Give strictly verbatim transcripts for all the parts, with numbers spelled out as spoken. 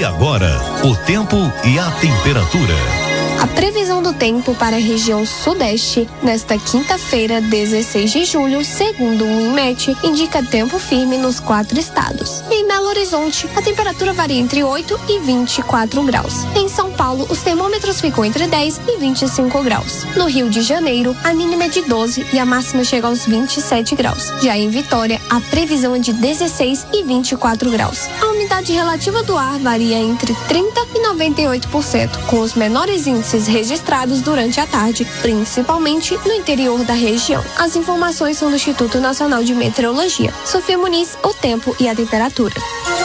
E agora, o tempo e a temperatura. A previsão do tempo para a região sudeste nesta quinta-feira, dezesseis de julho, segundo o INMET, indica tempo firme nos quatro estados. Em Belo Horizonte, a temperatura varia entre oito e vinte e quatro graus. Em São Paulo, os termômetros ficam entre dez e vinte e cinco graus. No Rio de Janeiro, a mínima é de doze e a máxima chega aos vinte e sete graus. Já em Vitória, a previsão é de dezesseis e vinte e quatro graus. A umidade relativa do ar varia entre trinta e noventa e oito por cento, com os menores índices registrados durante a tarde, principalmente no interior da região. As informações são do Instituto Nacional de Meteorologia. Sofia Muniz, o tempo e a temperatura.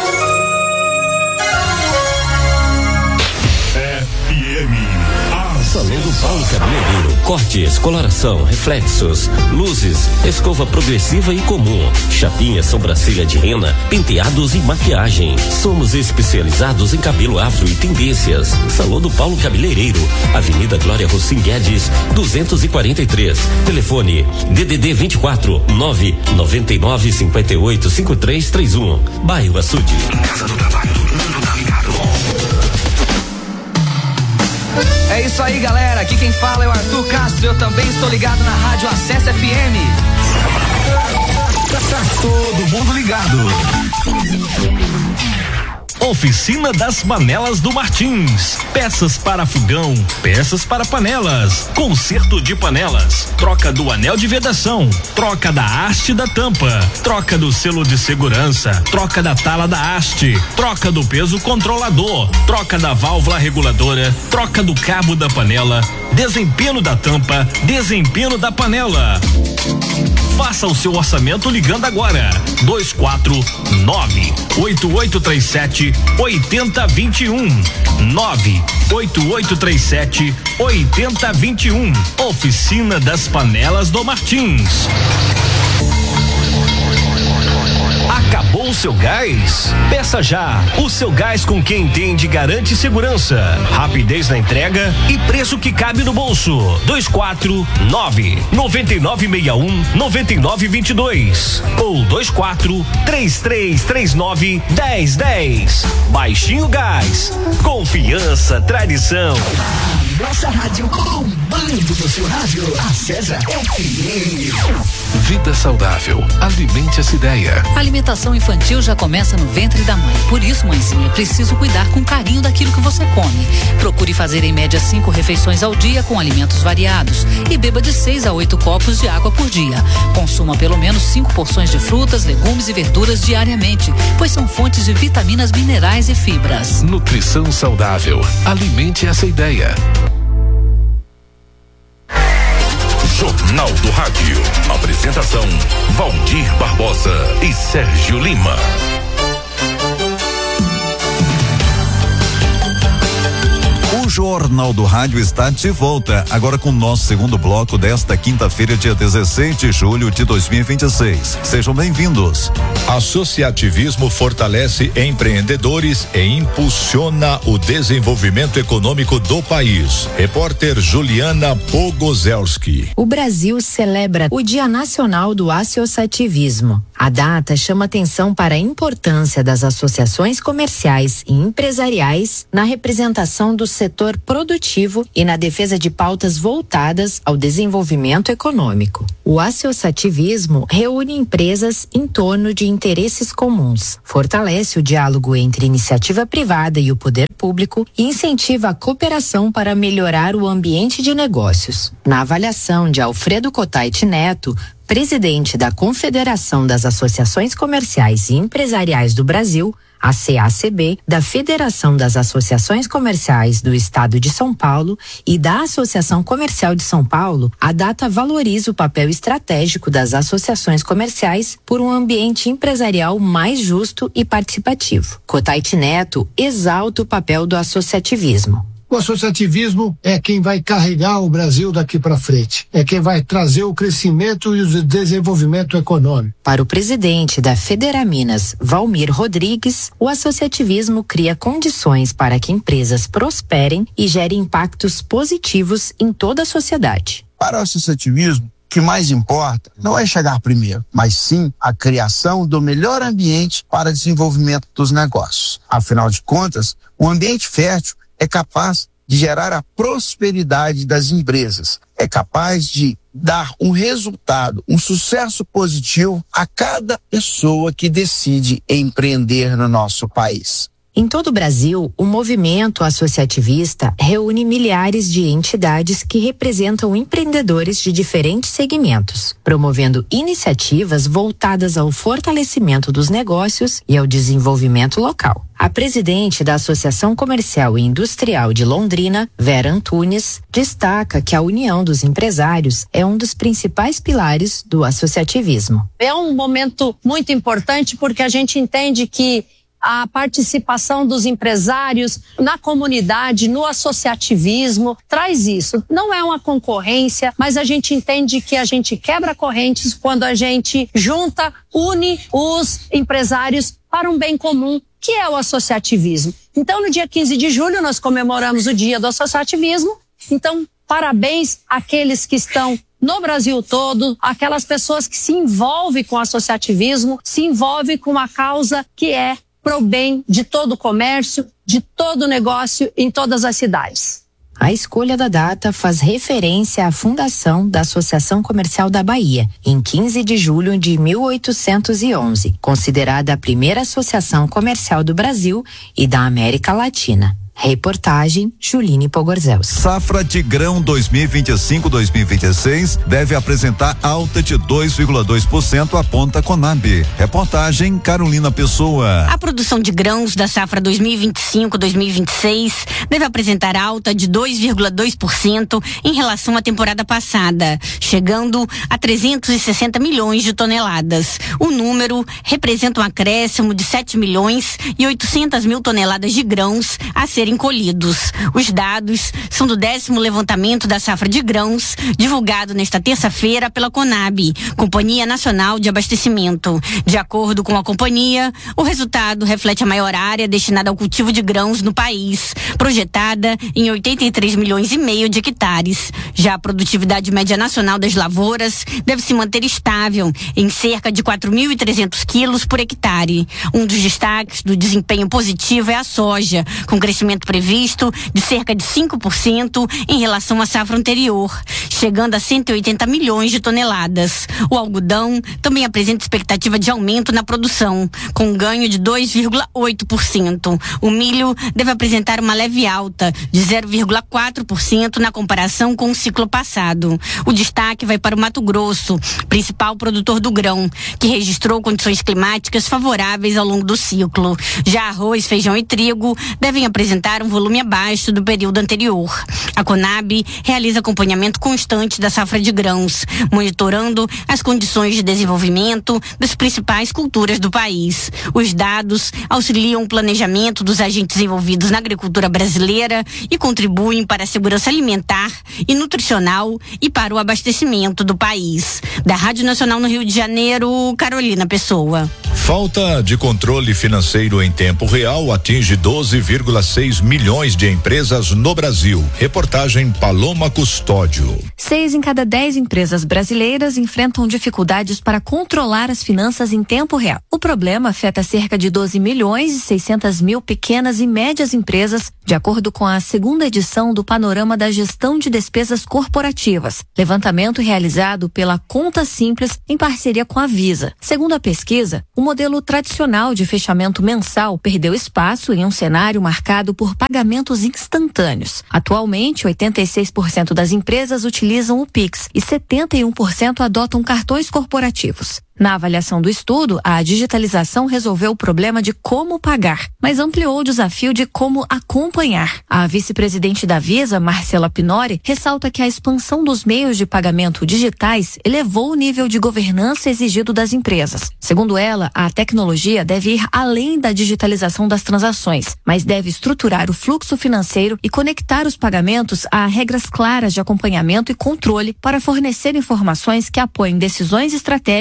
F M. Salão do Paulo Cabeleireiro. Cortes, coloração, reflexos, luzes, escova progressiva e comum, chapinha, sobrancelha de rena, penteados e maquiagem. Somos especializados em cabelo afro e tendências. Salão do Paulo Cabeleireiro, Avenida Glória Rossim Guedes, duzentos e quarenta e três. Telefone D D D vinte e quatro, nove noventa e nove, cinquenta e oito, cinquenta e três trinta e um. Bairro Açude. Casa do Trabalho, todo mundo tá ligado. É isso aí, galera. Aqui quem fala é o Arthur Castro. Eu também estou ligado na Rádio Acesso F M. Tá, tá todo mundo ligado. Oficina das Panelas do Martins. Peças para fogão, peças para panelas, conserto de panelas, troca do anel de vedação, troca da haste da tampa, troca do selo de segurança, troca da tala da haste, troca do peso controlador, troca da válvula reguladora, troca do cabo da panela, desempenho da tampa, desempenho da panela. Faça o seu orçamento ligando agora. dois quatro nove, oito oito três sete, oito zero dois um. nove oito oito três sete, oito zero dois um. Oficina das Panelas do Martins. Acabou o seu gás? Peça já. O seu gás com quem entende garante segurança, rapidez na entrega e preço que cabe no bolso. dois quatro nove, nove nove seis um, nove nove dois dois ou dois quatro três três três nove, um zero um zero. Baixinho Gás. Confiança, tradição. Nossa rádio bombando no seu rádio. Acessa F M. Vida saudável. Alimente essa ideia. A alimentação infantil já começa no ventre da mãe. Por isso, mãezinha, é preciso cuidar com carinho daquilo que você come. Procure fazer em média cinco refeições ao dia com alimentos variados e beba de seis a oito copos de água por dia. Consuma pelo menos cinco porções de frutas, legumes e verduras diariamente, pois são fontes de vitaminas, minerais e fibras. Nutrição saudável. Alimente essa ideia. Jornal do Rádio. Apresentação: Valdir Barbosa e Sérgio Lima. O Jornal do Rádio está de volta, agora com o nosso segundo bloco desta quinta-feira, dia dezesseis de julho de dois mil e vinte e seis. Sejam bem-vindos. Associativismo fortalece empreendedores e impulsiona o desenvolvimento econômico do país. Repórter Juliana Pogozelski. O Brasil celebra o Dia Nacional do Associativismo. A data chama atenção para a importância das associações comerciais e empresariais na representação do setor produtivo e na defesa de pautas voltadas ao desenvolvimento econômico. O associativismo reúne empresas em torno de interesses comuns, fortalece o diálogo entre iniciativa privada e o poder público e incentiva a cooperação para melhorar o ambiente de negócios. Na avaliação de Alfredo Cotait Neto, presidente da Confederação das Associações Comerciais e Empresariais do Brasil, a C A C B, da Federação das Associações Comerciais do Estado de São Paulo e da Associação Comercial de São Paulo, a data valoriza o papel estratégico das associações comerciais por um ambiente empresarial mais justo e participativo. Cotait Neto exalta o papel do associativismo. O associativismo é quem vai carregar o Brasil daqui para frente. É quem vai trazer o crescimento e o desenvolvimento econômico. Para o presidente da Federaminas, Valmir Rodrigues, o associativismo cria condições para que empresas prosperem e gerem impactos positivos em toda a sociedade. Para o associativismo, que mais importa não é chegar primeiro, mas sim a criação do melhor ambiente para desenvolvimento dos negócios. Afinal de contas, o ambiente fértil é capaz de gerar a prosperidade das empresas, é capaz de dar um resultado, um sucesso positivo a cada pessoa que decide empreender no nosso país. Em todo o Brasil, o movimento associativista reúne milhares de entidades que representam empreendedores de diferentes segmentos, promovendo iniciativas voltadas ao fortalecimento dos negócios e ao desenvolvimento local. A presidente da Associação Comercial e Industrial de Londrina, Vera Antunes, destaca que a união dos empresários é um dos principais pilares do associativismo. É um momento muito importante porque a gente entende que a participação dos empresários na comunidade, no associativismo, traz isso. Não é uma concorrência, mas a gente entende que a gente quebra correntes quando a gente junta, une os empresários para um bem comum, que é o associativismo. Então, no dia quinze de julho, nós comemoramos o Dia do Associativismo. Então, parabéns àqueles que estão no Brasil todo, aquelas pessoas que se envolvem com o associativismo, se envolvem com uma causa que é para o bem de todo o comércio, de todo o negócio em todas as cidades. A escolha da data faz referência à fundação da Associação Comercial da Bahia, em quinze de julho de mil oitocentos e onze, considerada a primeira associação comercial do Brasil e da América Latina. Reportagem Juline Pogorzelski. Safra de grão dois mil e vinte e cinco, dois mil e vinte e seis deve apresentar alta de dois vírgula dois por cento, aponta Conab. Reportagem Carolina Pessoa. A produção de grãos da safra dois mil e vinte e cinco, dois mil e vinte e seis deve apresentar alta de dois vírgula dois por cento em relação à temporada passada, chegando a trezentos e sessenta milhões de toneladas. O número representa um acréscimo de sete milhões e oitocentas mil toneladas de grãos a serem colhidos. Os dados são do décimo levantamento da safra de grãos, divulgado nesta terça-feira pela Conab, Companhia Nacional de Abastecimento. De acordo com a companhia, o resultado reflete a maior área destinada ao cultivo de grãos no país, projetada em oitenta e três milhões e meio de hectares. Já a produtividade média nacional das lavouras deve se manter estável em cerca de quatro mil e trezentos quilos por hectare. Um dos destaques do desempenho positivo é a soja, com crescimento previsto de cerca de cinco por cento em relação à safra anterior, chegando a cento e oitenta milhões de toneladas. O algodão também apresenta expectativa de aumento na produção, com um ganho de dois vírgula oito por cento. O milho deve apresentar uma leve alta de zero vírgula quatro por cento na comparação com o ciclo passado. O destaque vai para o Mato Grosso, principal produtor do grão, que registrou condições climáticas favoráveis ao longo do ciclo. Já arroz, feijão e trigo devem apresentar um volume abaixo do período anterior. A Conab realiza acompanhamento constante da safra de grãos, monitorando as condições de desenvolvimento das principais culturas do país. Os dados auxiliam o planejamento dos agentes envolvidos na agricultura brasileira e contribuem para a segurança alimentar e nutricional e para o abastecimento do país. Da Rádio Nacional no Rio de Janeiro, Carolina Pessoa. Falta de controle financeiro em tempo real atinge doze vírgula seis milhões de empresas no Brasil. Reportagem Paloma Custódio. Seis em cada dez empresas brasileiras enfrentam dificuldades para controlar as finanças em tempo real. O problema afeta cerca de doze milhões e seiscentas mil pequenas e médias empresas, de acordo com a segunda edição do Panorama da Gestão de Despesas Corporativas, levantamento realizado pela Conta Simples em parceria com a Visa. Segundo a pesquisa, o modelo tradicional de fechamento mensal perdeu espaço em um cenário marcado por pagamentos instantâneos. Atualmente, oitenta e seis por cento das empresas utilizam o Pix e setenta e um por cento adotam cartões corporativos. Na avaliação do estudo, a digitalização resolveu o problema de como pagar, mas ampliou o desafio de como acompanhar. A vice-presidente da Visa, Marcela Pinori, ressalta que a expansão dos meios de pagamento digitais elevou o nível de governança exigido das empresas. Segundo ela, a tecnologia deve ir além da digitalização das transações, mas deve estruturar o fluxo financeiro e conectar os pagamentos a regras claras de acompanhamento e controle para fornecer informações que apoiem decisões estratégicas e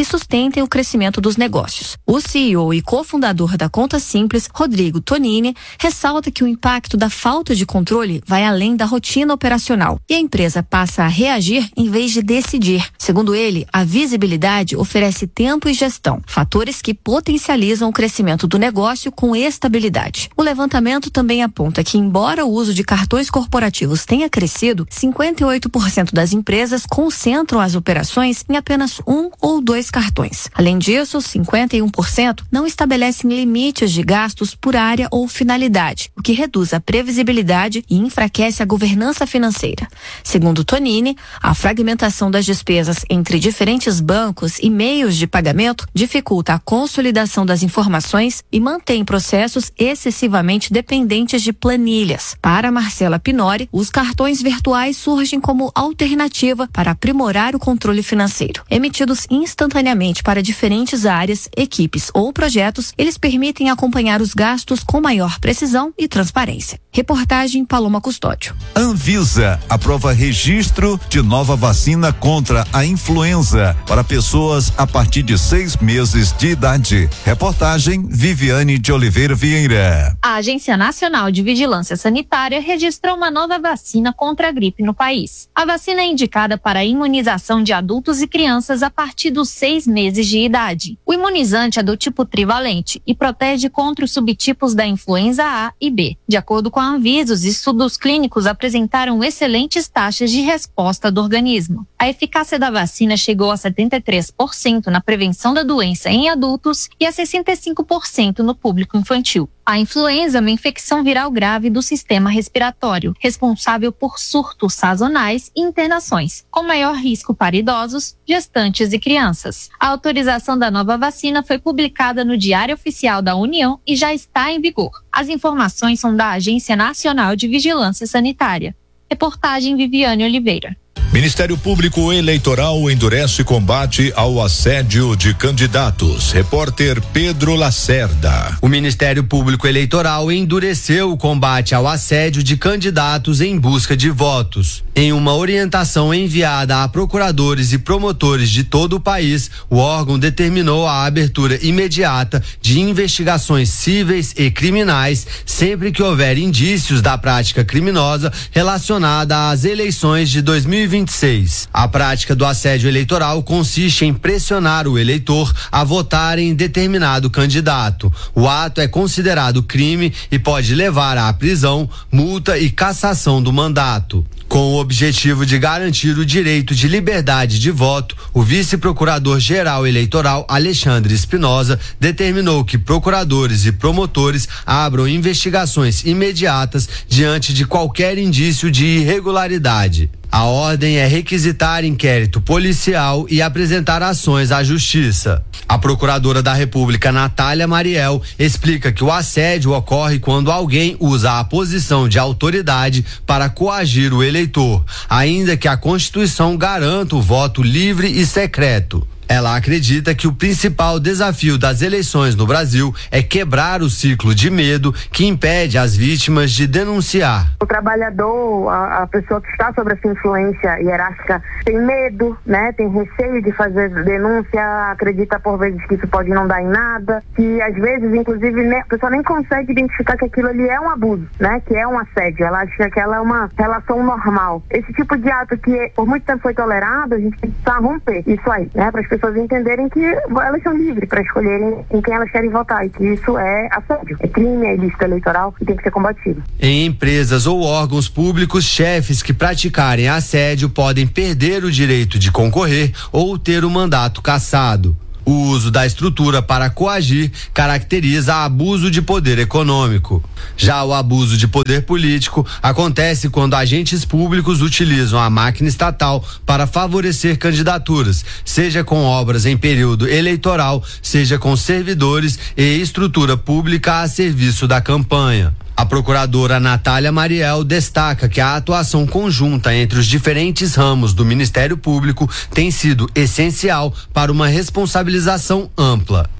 e sustentem o crescimento dos negócios. O C E O e cofundador da Conta Simples, Rodrigo Tonini, ressalta que o impacto da falta de controle vai além da rotina operacional e a empresa passa a reagir em vez de decidir. Segundo ele, a visibilidade oferece tempo e gestão, fatores que potencializam o crescimento do negócio com estabilidade. O levantamento também aponta que, embora o uso de cartões corporativos tenha crescido, cinquenta e oito por cento das empresas concentram as operações em apenas um ou dois cartões. Além disso, cinquenta e um por cento não estabelecem limites de gastos por área ou finalidade, o que reduz a previsibilidade e enfraquece a governança financeira. Segundo Tonini, a fragmentação das despesas entre diferentes bancos e meios de pagamento dificulta a consolidação das informações e mantém processos excessivamente dependentes de planilhas. Para Marcela Pinori, os cartões virtuais surgem como alternativa para aprimorar o controle financeiro. Emitidos instantaneamente para diferentes áreas, equipes ou projetos, eles permitem acompanhar os gastos com maior precisão e transparência. Reportagem Paloma Custódio. Anvisa aprova registro de nova vacina contra a influenza para pessoas a partir de seis meses de idade. Reportagem Viviane de Oliveira Vieira. A Agência Nacional de Vigilância Sanitária registrou uma nova vacina contra a gripe no país. A vacina é indicada para a imunização de adultos e crianças a partir dos seis meses de idade. O imunizante é do tipo trivalente e protege contra os subtipos da influenza A e B. De acordo com a Anvisa, os estudos clínicos apresentaram excelentes taxas de resposta do organismo. A eficácia da vacina chegou a setenta e três por cento na prevenção da doença em adultos e a sessenta e cinco por cento no público infantil. A influenza é uma infecção viral grave do sistema respiratório, responsável por surtos sazonais e internações, com maior risco para idosos, gestantes e crianças. A autorização da nova vacina foi publicada no Diário Oficial da União e já está em vigor. As informações são da Agência Nacional de Vigilância Sanitária. Reportagem Viviane Oliveira. Ministério Público Eleitoral endurece combate ao assédio de candidatos. Repórter Pedro Lacerda. O Ministério Público Eleitoral endureceu o combate ao assédio de candidatos em busca de votos. Em uma orientação enviada a procuradores e promotores de todo o país, o órgão determinou a abertura imediata de investigações cíveis e criminais sempre que houver indícios da prática criminosa relacionada às eleições de dois mil e vinte e seis. A prática do assédio eleitoral consiste em pressionar o eleitor a votar em determinado candidato. O ato é considerado crime e pode levar à prisão, multa e cassação do mandato. Com o objetivo de garantir o direito de liberdade de voto, o vice-procurador-geral eleitoral Alexandre Espinosa determinou que procuradores e promotores abram investigações imediatas diante de qualquer indício de irregularidade. A ordem é requisitar inquérito policial e apresentar ações à Justiça. A procuradora da República, Natália Mariel, explica que o assédio ocorre quando alguém usa a posição de autoridade para coagir o eleitor, ainda que a Constituição garanta o voto livre e secreto. Ela acredita que o principal desafio das eleições no Brasil é quebrar o ciclo de medo que impede as vítimas de denunciar. O trabalhador, a, a pessoa que está sob essa influência hierárquica, tem medo, né? Tem receio de fazer denúncia, acredita por vezes que isso pode não dar em nada, que às vezes, inclusive, né, a pessoa nem consegue identificar que aquilo ali é um abuso, né? Que é um assédio. Ela acha que aquela é uma relação normal. Esse tipo de ato que por muito tempo foi tolerado, a gente precisa romper isso aí, né? Para as pessoas entenderem que elas são livres para escolherem em quem elas querem votar e que isso é assédio, é crime, é ilícito eleitoral e tem que ser combatido. Em empresas ou órgãos públicos, chefes que praticarem assédio podem perder o direito de concorrer ou ter o mandato cassado. O uso da estrutura para coagir caracteriza abuso de poder econômico. Já o abuso de poder político acontece quando agentes públicos utilizam a máquina estatal para favorecer candidaturas, seja com obras em período eleitoral, seja com servidores e estrutura pública a serviço da campanha. A procuradora Natália Mariel destaca que a atuação conjunta entre os diferentes ramos do Ministério Público tem sido essencial para uma responsabilização ampla.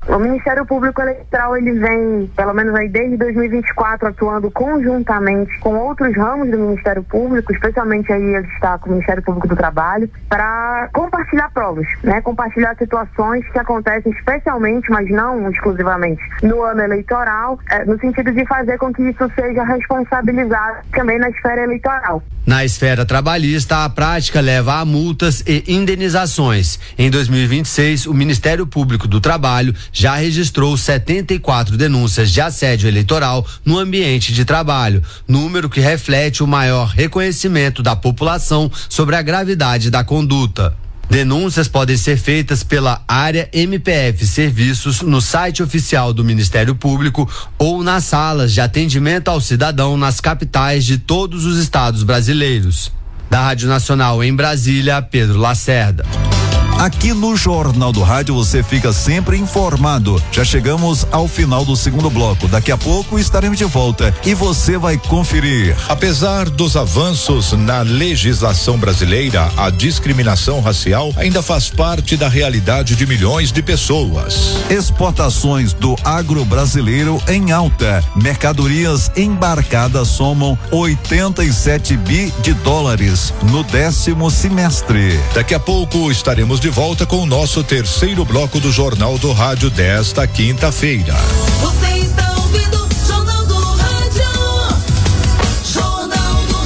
O Ministério Público Eleitoral, ele vem, pelo menos aí desde dois mil e vinte e quatro, atuando conjuntamente com outros ramos do Ministério Público, especialmente aí eu destaco o Ministério Público do Trabalho, para compartilhar provas, né? Compartilhar situações que acontecem especialmente, mas não exclusivamente, no ano eleitoral, eh, no sentido de fazer com que isso seja responsabilizado também na esfera eleitoral. Na esfera trabalhista, a prática leva a multas e indenizações. Em dois mil e vinte e seis, o Ministério Público do Trabalho já registrou setenta e quatro denúncias de assédio eleitoral no ambiente de trabalho, número que reflete o maior reconhecimento da população sobre a gravidade da conduta. Denúncias podem ser feitas pela área M P F Serviços no site oficial do Ministério Público ou nas salas de atendimento ao cidadão nas capitais de todos os estados brasileiros. Da Rádio Nacional em Brasília, Pedro Lacerda. Aqui no Jornal do Rádio você fica sempre informado. Já chegamos ao final do segundo bloco. Daqui a pouco estaremos de volta e você vai conferir. Apesar dos avanços na legislação brasileira, a discriminação racial ainda faz parte da realidade de milhões de pessoas. Exportações do agro brasileiro em alta. Mercadorias embarcadas somam oitenta e sete bi de dólares no décimo semestre. Daqui a pouco estaremos de volta com o nosso terceiro bloco do Jornal do Rádio desta quinta-feira. Você está ouvindo Jornal do Rádio. Jornal do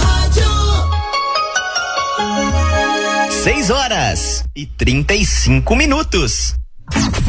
Rádio. Seis horas e trinta e cinco minutos.